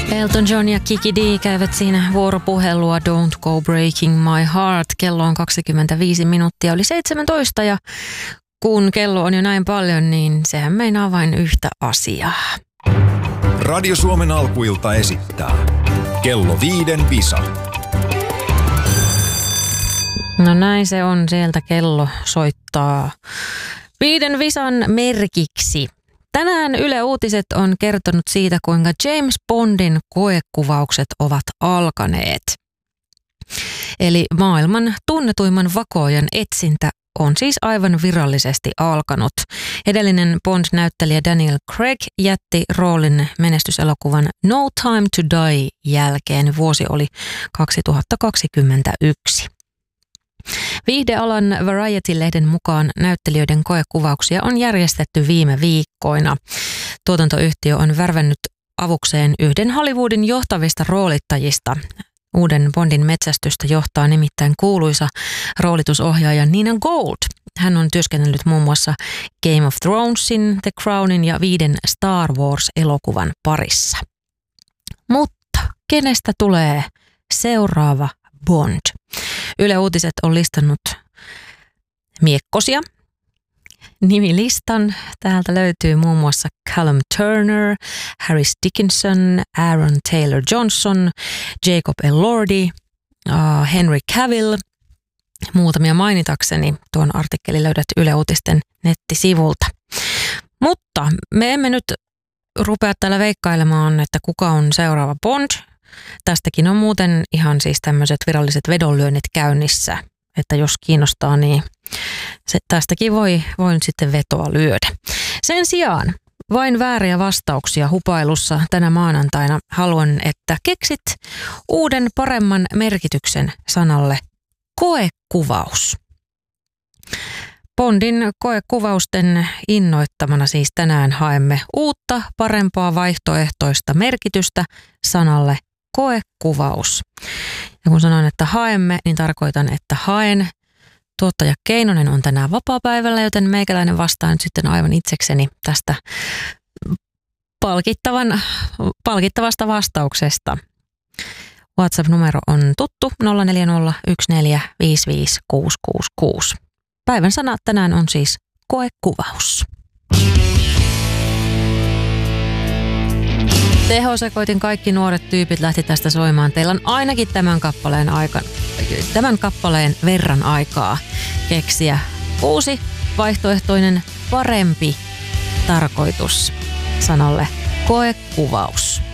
Elton John ja Kiki D käyvät siinä vuoropuhelua Don't Go Breaking My Heart. Kello on 25 minuuttia, oli 17 ja kun kello on jo näin paljon, niin sehän meinaa vain yhtä asiaa. Radio Suomen alkuilta esittää Kello 5 visa. No näin se on, sieltä kello soittaa 5 visan merkiksi. Tänään Yle Uutiset on kertonut siitä, kuinka James Bondin koekuvaukset ovat alkaneet. Eli maailman tunnetuimman vakoajan etsintä on siis aivan virallisesti alkanut. Edellinen Bond-näyttelijä Daniel Craig jätti roolin menestyselokuvan No Time to Die jälkeen. Vuosi oli 2021. Viihdealan Variety-lehden mukaan näyttelijöiden koekuvauksia on järjestetty viime viikkoina. Tuotantoyhtiö on värvännyt avukseen yhden Hollywoodin johtavista roolittajista. Uuden Bondin metsästystä johtaa nimittäin kuuluisa roolitusohjaaja Nina Gold. Hän on työskennellyt muun muassa Game of Thronesin, The Crownin ja 5 Star Wars-elokuvan parissa. Mutta kenestä tulee seuraava Bond? Yle Uutiset on listannut miekkosia. Nimilistan. Täältä löytyy muun muassa Callum Turner, Harris Dickinson, Aaron Taylor Johnson, Jacob Elordi, Henry Cavill. Muutamia mainitakseni tuon artikkelin löydät Yle Uutisten nettisivulta. Mutta me emme nyt rupea täällä veikkailemaan, että kuka on seuraava Bond. Tästäkin on muuten ihan siis tämmöiset viralliset vedonlyönnit käynnissä, että jos kiinnostaa, niin tästäkin voi nyt sitten vetoa lyödä. Sen sijaan vain vääriä vastauksia hupailussa tänä maanantaina haluan, että keksit uuden paremman merkityksen sanalle koekuvaus. Bondin koekuvausten innoittamana siis tänään haemme uutta, parempaa vaihtoehtoista merkitystä sanalle koekuvaus. Ja kun sanon, että haemme, niin tarkoitan, että haen. Tuottaja Keinonen on tänään vapaapäivällä, joten meikäläinen vastaa nyt sitten aivan itsekseni tästä palkittavasta vastauksesta. WhatsApp-numero on tuttu 0401455666. Päivän sana tänään on siis koekuvaus. Tehosekoitin kaikki nuoret tyypit lähti tästä soimaan. Teillä on ainakin tämän kappaleen verran aikaa keksiä uusi vaihtoehtoinen parempi tarkoitus sanalle koekuvaus.